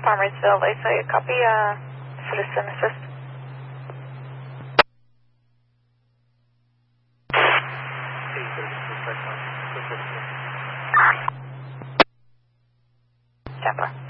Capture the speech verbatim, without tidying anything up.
Palmersville, they say a copy, uh, citizen assist. Tampa.